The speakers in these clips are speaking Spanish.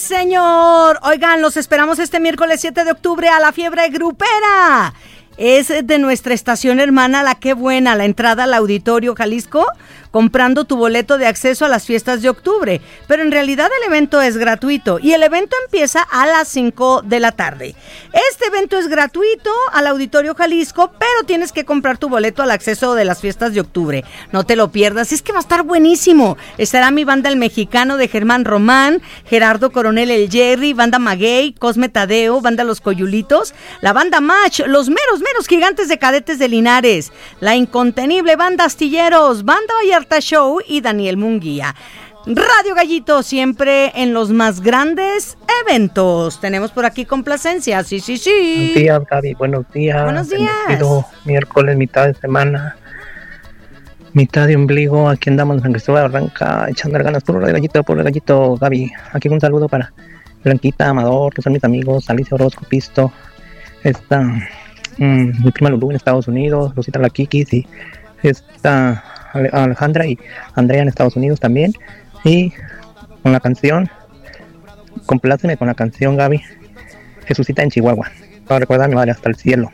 señor! Oigan, los esperamos este miércoles 7 de octubre a la Fiebre Grupera. Es de nuestra estación hermana La Qué Buena, la entrada al Auditorio Jalisco, comprando tu boleto de acceso a las fiestas de octubre. Pero en realidad el evento es gratuito y el evento empieza a las 5 de la tarde. Este evento es gratuito al Auditorio Jalisco, pero tienes que comprar tu boleto al acceso de las fiestas de octubre. No te lo pierdas, es que va a estar buenísimo. Estará mi banda El Mexicano de Germán Román, Gerardo Coronel El Jerry, banda Maguey, Cosme Tadeo, banda Los Coyulitos, la banda Match, los meros gigantes de Cadetes de Linares, la incontenible banda Astilleros, banda Vallarta Show y Daniel Munguía. Radio Gallito, siempre en los más grandes eventos. Tenemos por aquí complacencia, sí. Buenos días, Gaby, buenos días. Buenos días. Miércoles, mitad de semana, mitad de ombligo. Aquí andamos en San Cristóbal Arranca, echando ganas. Puro Gallito, Gaby. Aquí un saludo para Blanquita, Amador, que son mis amigos, Alicia Orozco, Pisto, mi prima Lulú en Estados Unidos, Rosita La Kikis y Alejandra y Andrea en Estados Unidos también. Y con la canción, compláceme con la canción, Gaby, Jesucita en Chihuahua, para recordar a mi madre hasta el cielo.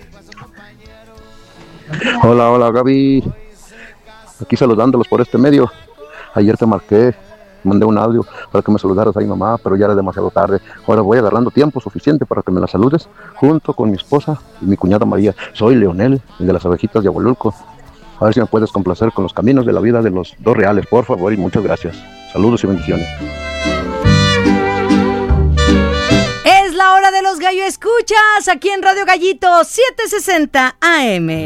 Hola Gaby, aquí saludándolos por este medio. Ayer te marqué, mandé un audio para que me saludaras a mi mamá, pero ya era demasiado tarde. Ahora voy agarrando tiempo suficiente para que me la saludes junto con mi esposa y mi cuñada María. Soy Leonel, el de las abejitas de Agualulco. A ver si me puedes complacer con los caminos de la vida de los dos reales, por favor, y muchas gracias. Saludos y bendiciones. Es la hora de los gallo escuchas aquí en Radio Gallito 760 AM.